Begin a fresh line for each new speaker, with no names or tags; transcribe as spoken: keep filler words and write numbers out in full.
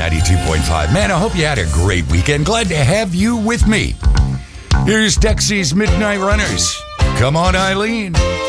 ninety-two point five. Man, I hope you had a great weekend. Glad to have you with me. Here's Dexy's Midnight Runners. Come on, Eileen.